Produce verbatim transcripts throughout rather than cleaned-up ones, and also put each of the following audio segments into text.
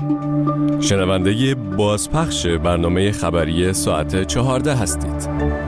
شنونده بازپخش برنامه خبری ساعت چهارده هستید.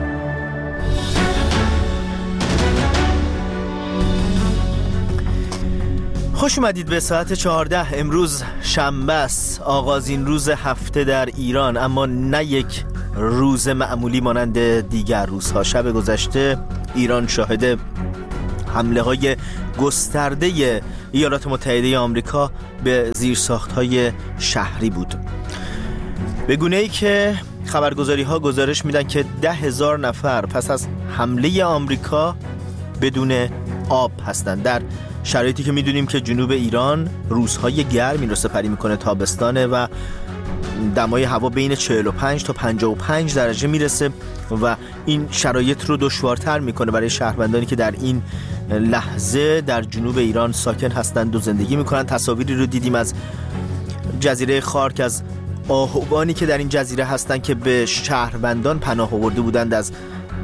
خوش اومدید به ساعت چهارده. امروز شنبه است، آغازین روز هفته در ایران، اما نه یک روز معمولی مانند دیگر روزها. شب گذشته ایران شاهد حمله های گسترده ایالات متحده آمریکا به زیرساخت‌های شهری بود، به گونه‌ای که خبرگزاری ها گزارش میدن که ده هزار نفر پس از حمله آمریکا بدون آب هستند، در شرایطی که میدونیم که جنوب ایران روزهای گرمی رو سپری میکنه، تابستانه و دمای هوا بین چهل و پنج تا پنجاه و پنج درجه میرسه و این شرایط رو دشوارتر میکنه برای شهروندانی که در این لحظه در جنوب ایران ساکن هستند و زندگی میکنن. تصاویری رو دیدیم از جزیره خارک، از آهوانی که در این جزیره هستن که به شهروندان پناه آورده بودند از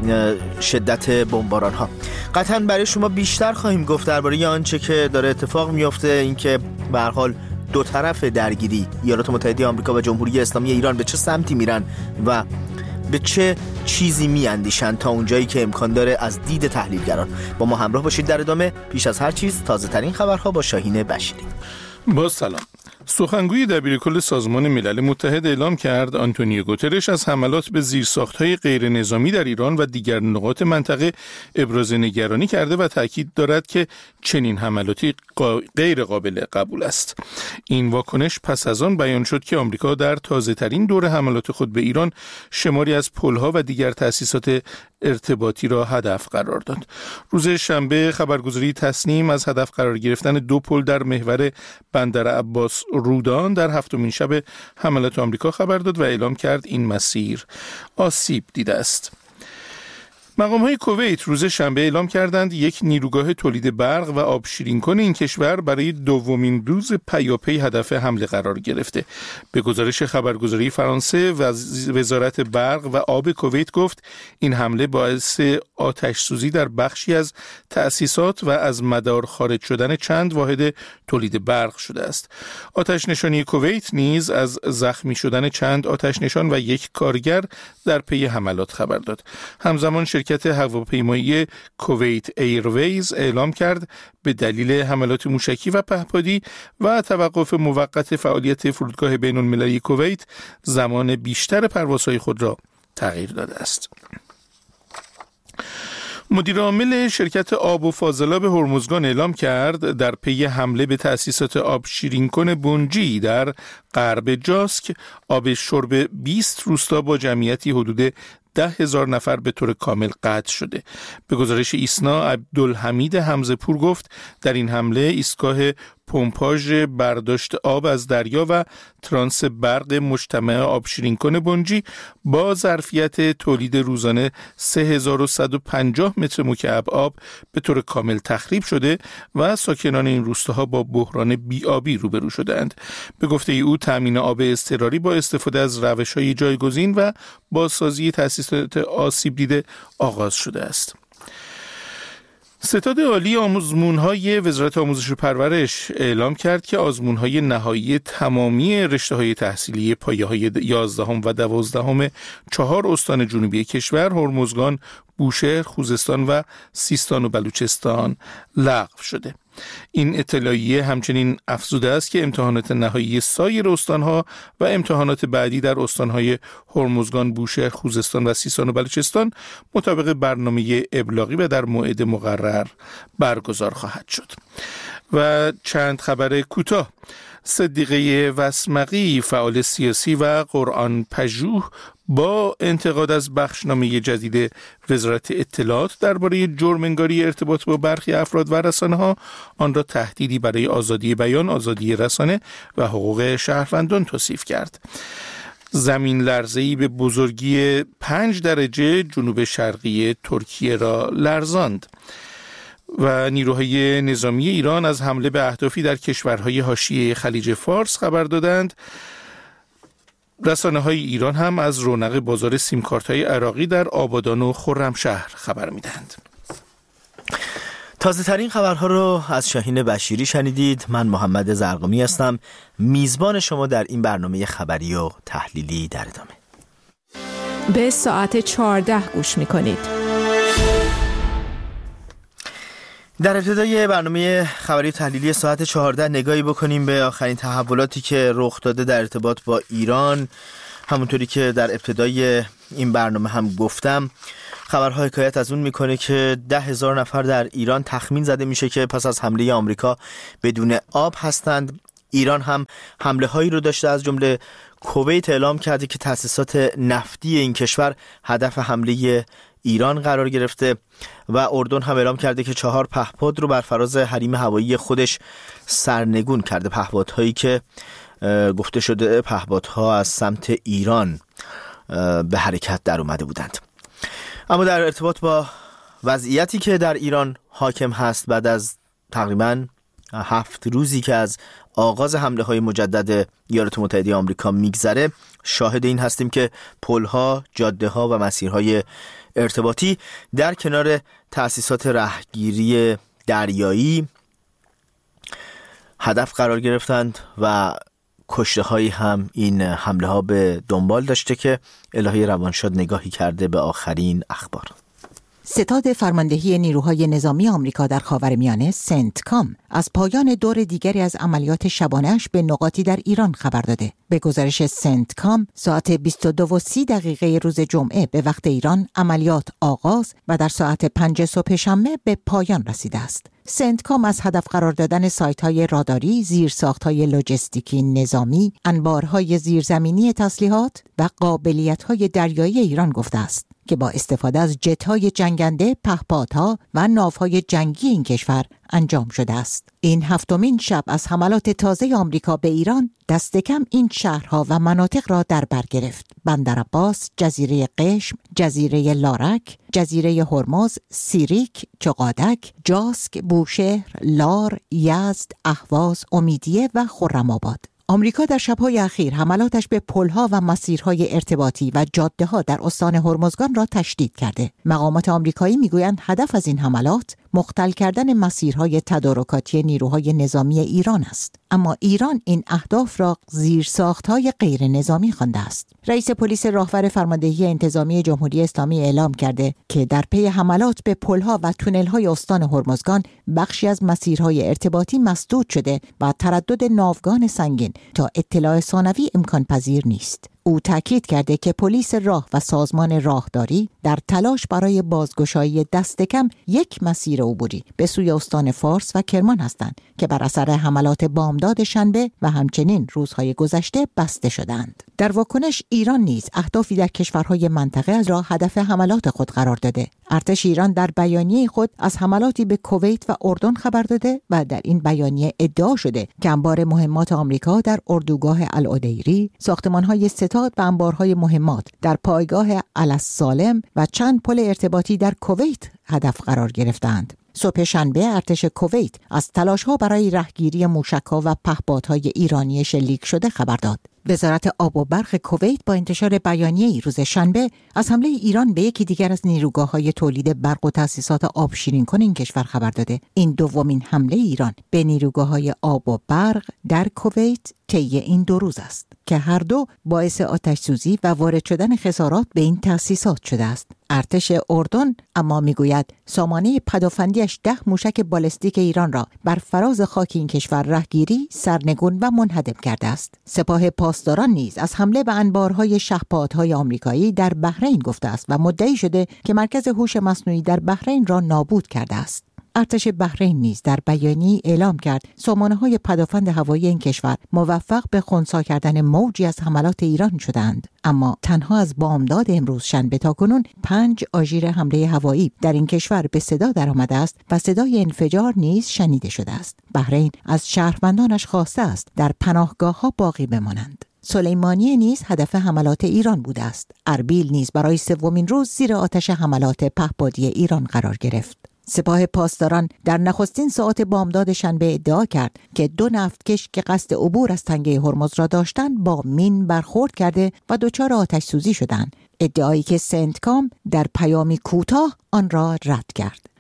شدت بمباران ها. قطعا برای شما بیشتر خواهیم گفت درباره آنچه که داره اتفاق میفته، اینکه به هر حال دو طرف درگیری ایالات متحده آمریکا و جمهوری اسلامی ایران به چه سمتی میرن و به چه چیزی میاندیشن تا اونجایی که امکان داره از دید تحلیلگران. با ما همراه باشید در ادامه. پیش از هر چیز تازه ترین خبرها با شاهین بشیری. با سلام. سخنگوی دبیرکل سازمان ملل متحد اعلام کرد آنتونیو گوترش از حملات به زیرساخت‌های غیر نظامی در ایران و دیگر نقاط منطقه ابراز نگرانی کرده و تاکید دارد که چنین حملاتی غیر قابل قبول است. این واکنش پس از آن بیان شد که آمریکا در تازه‌ترین دور حملات خود به ایران شماری از پل‌ها و دیگر تأسیسات ارتباطی را هدف قرار داد. روز شنبه خبرگزاری تصنیم از هدف قرار گرفتن دو پل در محور بندر عباس رودان در هفتمین شب حملات آمریکا خبر داد و اعلام کرد این مسیر آسیب دیده است. مقام‌های کویت روز شنبه اعلام کردند یک نیروگاه تولید برق و آب شیرین‌کن این کشور برای دومین روز پیاپی هدف حمله قرار گرفته. به گزارش خبرگزاری فرانسه، وزارت برق و آب کویت گفت این حمله باعث آتش سوزی در بخشی از تأسیسات و از مدار خارج شدن چند واحد تولید برق شده است. آتش نشانی کویت نیز از زخمی شدن چند آتش نشان و یک کارگر در پی حملات خبر داد. همزمان شرکت شرکت هواپیمایی کویت ایرویز اعلام کرد به دلیل حملات موشکی و پهپادی و توقف موقت فعالیت فرودگاه بین المللی کویت زمان بیشتر پروازهای خود را تغییر داده است. مدیر عامل شرکت آب و فاضلاب هرمزگان اعلام کرد در پی حمله به تأسیسات آب شیرین‌کن بنجی در غرب جاسک آب شرب بیست روستا با جمعیتی حدود ده هزار نفر به طور کامل قطع شده. به گزارش ایسنا، عبدالحمید حمزه‌پور گفت در این حمله ایستگاه پمپاژ برداشت آب از دریا و ترانس برق مجتمع آب شیرین‌کن بنجی با ظرفیت تولید روزانه سه هزار و صد و پنجاه متر مکعب آب به طور کامل تخریب شده و ساکنان این روستاها با بحران بی‌آبی روبرو شدند. به گفته او تامین آب اضطراری با استفاده از روش‌های جایگزین و بازسازی تأسیسات آسیب دیده آغاز شده است. ستاد عالی آزمون‌های وزارت آموزش و پرورش اعلام کرد که آزمون‌های نهایی تمامی رشته‌های تحصیلی پایه‌های یازدهم و دوازدهم چهار استان جنوبی کشور، هرمزگان، بوشهر، خوزستان و سیستان و بلوچستان لغو شده. این اطلاعیه همچنین افزوده است که امتحانات نهایی سایر استانها و امتحانات بعدی در استانهای هرمزگان، بوشهر، خوزستان و سیستان و بلوچستان مطابق برنامه ابلاغی و در موعد مقرر برگزار خواهد شد. و چند خبر کوتاه. صدیقه وسمقی، فعال سیاسی و قرآن پژوه، با انتقاد از بخشنامه جدید وزارت اطلاعات درباره جرم‌انگاری ارتباط با برخی افراد و رسانه‌ها آن را تهدیدی برای آزادی بیان، آزادی رسانه و حقوق شهروندان توصیف کرد. زمین لرزه‌ای به بزرگی پنج درجه جنوب شرقی ترکیه را لرزاند. و نیروهای نظامی ایران از حمله به اهدافی در کشورهای حاشیه خلیج فارس خبر دادند. رسانه‌های ایران هم از رونق بازار سیمکارت‌های عراقی در آبادان و خرمشهر خبر می‌دهند. تازه ترین خبرها رو از شاهین بشیری شنیدید. من محمد زرقمی هستم، میزبان شما در این برنامه خبری و تحلیلی. در ادامه به ساعت چهارده گوش میکنید. در ابتدای برنامه خبری و تحلیلی ساعت چهارده نگاهی بکنیم به آخرین تحولاتی که رخ داده در ارتباط با ایران. همونطوری که در ابتدای این برنامه هم گفتم، خبرها حکایت از اون میکنه که ده هزار نفر در ایران تخمین زده میشه که پس از حمله آمریکا بدون آب هستند. ایران هم حمله هایی رو داشته، از جمله کویت اعلام کرده که تأسیسات نفتی این کشور هدف حمله ایران قرار گرفته و اردن هم اعلام کرده که چهار پهپاد رو بر فراز حریم هوایی خودش سرنگون کرده. پهپادهایی که گفته شده پهپادها از سمت ایران به حرکت در اومده بودند. اما در ارتباط با وضعیتی که در ایران حاکم هست بعد از تقریباً هفت روزی که از آغاز حمله های مجدد ایالات متحده آمریکا میگذره، شاهد این هستیم که پل‌ها، جاده‌ها و مسیرهای ارتباطی در کنار تأسیسات رهگیری دریایی هدف قرار گرفتند و کشته هایی هم این حمله ها به دنبال داشته که الهی روانشاد نگاهی کرده به آخرین اخبار. ستاد فرماندهی نیروهای نظامی آمریکا در خاورمیانه سنتکام از پایان دور دیگری از عملیات شبانه‌اش به نقاطی در ایران خبر داده. به گزارش سنتکام ساعت بیست و دو و سی دقیقه روز جمعه به وقت ایران عملیات آغاز و در ساعت پنج صبح شنبه به پایان رسیده است. سنتکام از هدف قرار دادن سایت‌های راداری، زیرساخت‌های لوجستیکی نظامی، انبارهای زیرزمینی تسلیحات و قابلیت‌های دریایی ایران گفته است که با استفاده از جت‌های جنگنده، پهپادها و ناوهای جنگی این کشور انجام شده است. این هفتمین شب از حملات تازه آمریکا به ایران دست کم این شهرها و مناطق را در بر گرفت: بندر عباس، جزیره قشم، جزیره لارک، جزیره هرمز، سیریک، چقادک، جاسک، بوشهر، لار، یزد، اهواز، امیدیه و خرم‌آباد. آمریکا در شب‌های اخیر حملاتش به پل‌ها و مسیرهای ارتباطی و جاده‌ها در استان هرمزگان را تشدید کرده. مقامات آمریکایی می‌گویند هدف از این حملات مختل کردن مسیرهای تدارکاتی نیروهای نظامی ایران است. اما ایران این اهداف را زیرساخت‌های غیر نظامی خوانده است. رئیس پلیس راهور فرماندهی انتظامی جمهوری اسلامی اعلام کرده که در پی حملات به پل‌ها و تونل‌های استان هرمزگان بخشی از مسیرهای ارتباطی مسدود شده و تردد ناوگان سنگین تا اطلاع ثانوی امکان پذیر نیست. او تاکید کرده که پلیس راه و سازمان راهداری در تلاش برای بازگشایی دست کم یک مسیر عبوری به سوی استان فارس و کرمان هستند که بر اثر حملات بامداد شنبه و همچنین روزهای گذشته بسته شدند. در واکنش ایران نیز اهدافی در کشورهای منطقه از را هدف حملات خود قرار داده. ارتش ایران در بیانیه خود از حملاتی به کویت و اردن خبر داده و در این بیانیه ادعا شده که انبار مهمات آمریکا در اردوگاه العدیری، ساختمان‌های ستاد و انبارهای مهمات در پایگاه السالم و چند پل ارتباطی در کویت هدف قرار گرفتند. صبح شنبه ارتش کویت از تلاش‌ها برای رهگیری موشک‌ها و پهپادهای ایرانی شلیک شده خبر داد. وزارت آب و برق کویت با انتشار بیانیه‌ای روز شنبه از حمله ایران به یکی دیگر از نیروگاه‌های تولید برق و تأسیسات آب شیرین‌کن این کشور خبر داده. این دومین حمله ایران به نیروگاه‌های آب و برق در کویت طی این دو روز است که هر دو باعث آتش‌سوزی و وارد شدن خسارات به این تأسیسات شده است. ارتش اردن اما میگوید سامانه پدافندیش ده موشک بالستیک ایران را بر فراز خاک این کشور رهگیری، سرنگون و منهدم کرده است. سپاه پاسداران نیز از حمله به انبارهای شهپادهای آمریکایی در بحرین گفته است و مدعی شده که مرکز هوش مصنوعی در بحرین را نابود کرده است. ارتش بحرین نیز در بیانیه‌ای اعلام کرد سامانه‌های پدافند هوایی این کشور موفق به خنثی کردن موجی از حملات ایران شدند، اما تنها از بامداد امروز شنبه تا کنون پنج آژیر حمله هوایی در این کشور به صدا درآمده است و صدای انفجار نیز شنیده شده است. بحرین از شهروندانش خواسته است در پناهگاه‌ها باقی بمانند. سلیمانیه نیز هدف حملات ایران بوده است. اربیل نیز برای سومین روز زیر آتش حملات پهپادی ایران قرار گرفت. سپاه پاسداران در نخستین ساعات بامداد شنبه ادعا کرد که دو نفتکش که قصد عبور از تنگه هرمز را داشتند با مین برخورد کرده و دچار آتش سوزی شدند. ادعایی که سنتکام در پیامی کوتاه آن را رد کرد.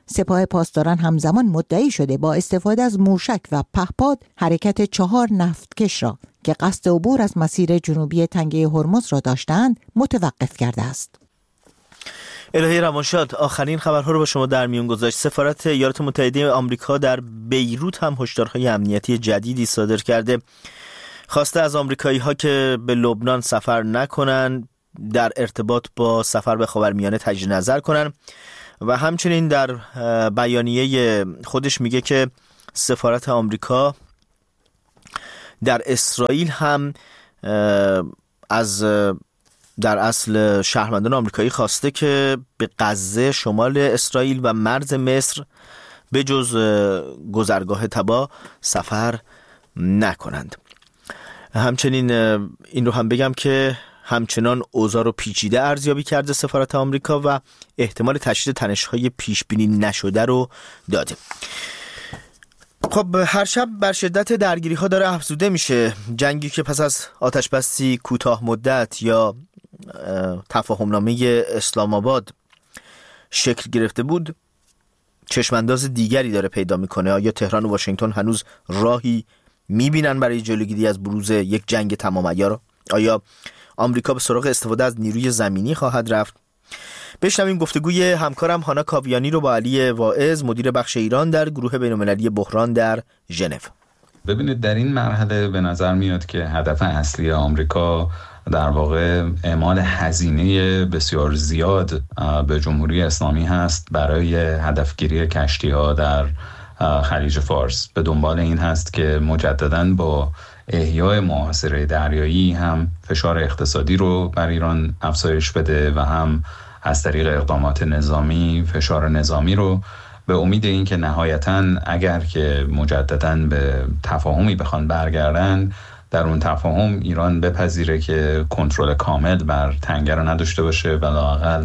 سپاه پاسداران همزمان مدعی شده با استفاده از موشک و پهپاد حرکت چهار نفتکش را که قصد عبور از مسیر جنوبی تنگه هرمز را داشتند متوقف کرده است. الهی روانشاد، آخرین خبرها رو با شما در میون گذاشت. سفارت ایالات متحده آمریکا در بیروت هم هشدارهای امنیتی جدیدی صادر کرده. خواسته از آمریکایی‌ها که به لبنان سفر نکنن، در ارتباط با سفر به خاورمیانه تجدید نظر کنن و همچنین در بیانیه خودش میگه که سفارت آمریکا در اسرائیل هم از در اصل شهروندان آمریکایی خواسته که به غزه، شمال اسرائیل و مرز مصر به جز گذرگاه تبا سفر نکنند. همچنین این رو هم بگم که همچنان اوضاع رو پیچیده ارزیابی کرده سفارت آمریکا و احتمال تشدید تنش‌های پیش بینی نشده رو داده. خب هر شب بر شدت درگیری‌ها داره افزوده میشه. جنگی که پس از آتشبسی کوتاه مدت یا تفاهمنامه اسلام آباد شکل گرفته بود، چشمانداز دیگری داره پیدا میکنه. آیا تهران و واشنگتن هنوز راهی میبینن برای جلوگیری از بروز یک جنگ تمام عیار؟ آیا آمریکا به سراغ استفاده از نیروی زمینی خواهد رفت؟ بشنویم گفتگوی همکارم هانا کاویانی رو با علی واعظ، مدیر بخش ایران در گروه بین‌المللی بحران در ژنو. ببینید، در این مرحله به نظر میاد که هدف اصلی آمریکا در واقع اعمال هزینه بسیار زیاد به جمهوری اسلامی هست برای هدفگیری کشتی‌ها در خلیج فارس. به دنبال این هست که مجدداً با احیای محاصره دریایی هم فشار اقتصادی رو بر ایران افزایش بده و هم از طریق اقدامات نظامی فشار نظامی رو، به امید این که نهایتاً اگر که مجدداً به تفاهمی بخوان برگردن، در اون تفاهم ایران بپذیره که کنترل کامل بر تنگه رو نداشته باشه و لااقل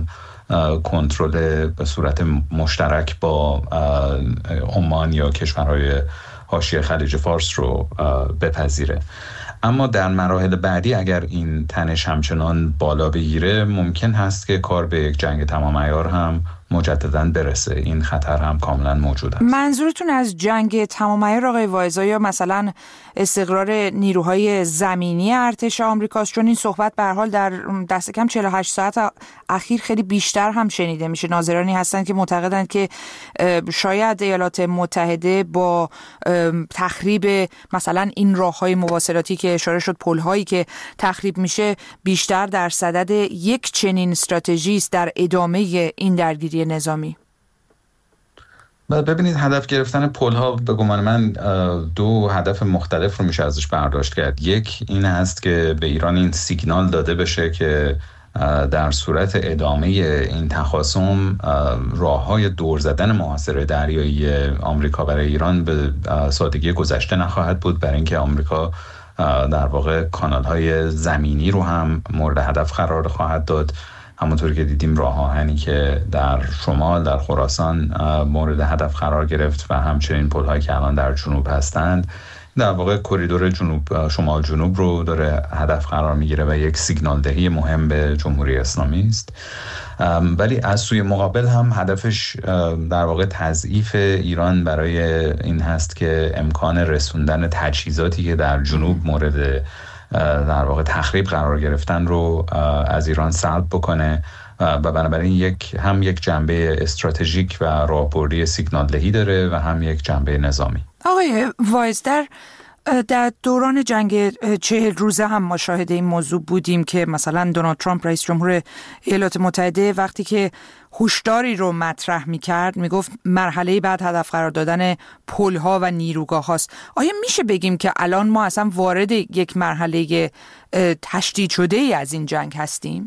کنترل به صورت مشترک با عمان یا کشورهای حاشیه خلیج فارس رو بپذیره. اما در مراحل بعدی اگر این تنش همچنان بالا بگیره، ممکن هست که کار به یک جنگ تمام عیار هم مجدداً برسه. این خطر هم کاملا موجود است. منظورتون از جنگ تمام عیار آقای واعظ یا مثلا استقرار نیروهای زمینی ارتش آمریکاست؟ چون این صحبت به هر حال در دست کم چهل و هشت ساعت اخیر خیلی بیشتر هم شنیده میشه. ناظرانی هستن که معتقدند که شاید ایالات متحده با تخریب مثلا این راههای مواصلاتی که اشاره شد، پل‌هایی که تخریب میشه، بیشتر در صدد یک چنین استراتژی است در ادامه این درگیری نظامی. ببینید، هدف گرفتن پل‌ها به گمان من دو هدف مختلف رو میشه ازش برداشت کرد. یک این هست که به ایران این سیگنال داده بشه که در صورت ادامه این تخاصم راه‌های دور زدن محاصره دریایی آمریکا برای ایران به سادگی گذشته نخواهد بود، برای اینکه آمریکا در واقع کانال‌های زمینی رو هم مورد هدف قرار خواهد داد. همونطوری که دیدیم راه آهنی که در شمال در خراسان مورد هدف قرار گرفت و همچنین پل‌هایی که الان در جنوب هستند، در واقع کریدور جنوب شمال جنوب رو داره هدف قرار میگیره و یک سیگنال دهی مهم به جمهوری اسلامی است. ولی از سوی مقابل هم هدفش در واقع تضعیف ایران برای این هست که امکان رسوندن تجهیزاتی که در جنوب مورد در واقع تخریب قرار گرفتن رو از ایران سلب بکنه و بنابراین یک هم یک جنبه استراتژیک و راهبردی سیگنال دهی داره و هم یک جنبه نظامی. آقای واعظ، در در دوران جنگ چهل روزه هم ما شاهد این موضوع بودیم که مثلا دونالد ترامپ رئیس جمهور ایالات متحده وقتی که هشداری رو مطرح می‌کرد میگفت مرحله بعد هدف قرار دادن پل‌ها و نیروگاه هاست. آیا میشه بگیم که الان ما اصلا وارد یک مرحله تشدید شده ای از این جنگ هستیم؟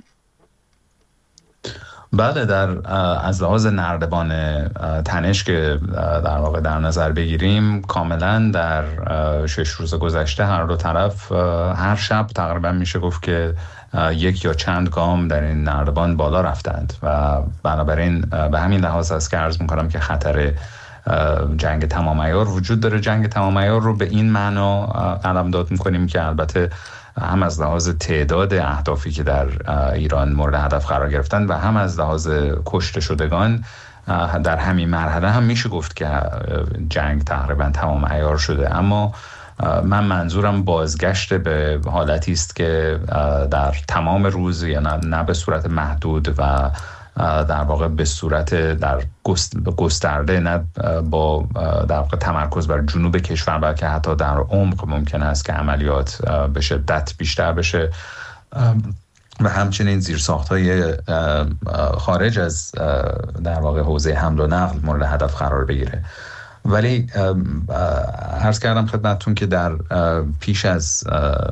بله، در از لحاظ نردبان تنش که در واقع در نظر بگیریم، کاملا در شش روز گذشته هر دو طرف هر شب تقریبا میشه گفت که یک یا چند گام در این نردبان بالا رفتند و بنابراین به همین لحاظ است که عرض میکنم که خطر جنگ تمام عیار وجود داره. جنگ تمام عیار رو به این معنا قلمداد میکنیم که البته هم از لحاظ تعداد اهدافی که در ایران مورد هدف قرار گرفتن و هم از لحاظ کشته شدگان در همین مرحله هم میشه گفت که جنگ تقریبا تمام عیار شده. اما من منظورم بازگشت به حالتی است که در تمام روز یا نه, نه به صورت محدود و در واقع به صورت در گسترده، نه با در واقع تمرکز بر جنوب کشور، بلکه حتی در عمق ممکن است که عملیات به شدت بیشتر بشه و همچنین زیرساخت‌های خارج از در واقع حوزه حمل و نقل مورد هدف قرار بگیره. ولی عرض کردم خدمتتون که در پیش از